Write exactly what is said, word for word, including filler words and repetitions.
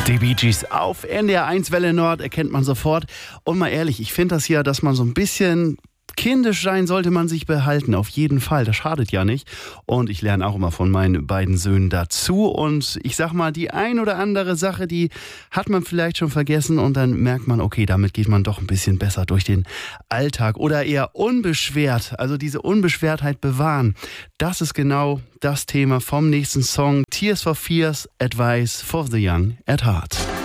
Die Bee Gees auf N D R eins Welle Nord erkennt man sofort. Und mal ehrlich, ich finde das ja, dass man so ein bisschen kindisch sein sollte man sich behalten. Auf jeden Fall, das schadet ja nicht. Und ich lerne auch immer von meinen beiden Söhnen dazu. Und ich sag mal, die ein oder andere Sache, die hat man vielleicht schon vergessen. Und dann merkt man, okay, damit geht man doch ein bisschen besser durch den Alltag. Oder eher unbeschwert, also diese Unbeschwertheit bewahren. Das ist genau das Thema vom nächsten Song. Tears for Fears, Advice for the Young at Heart.